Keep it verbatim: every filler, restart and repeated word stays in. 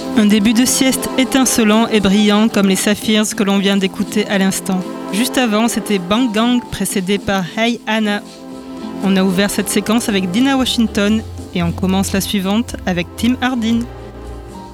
Un début de sieste étincelant et brillant comme les saphirs que l'on vient d'écouter à l'instant. Juste avant, c'était Bang Gang précédé par Hey Anna. On a ouvert cette séquence avec Dinah Washington et on commence la suivante avec Tim Hardin.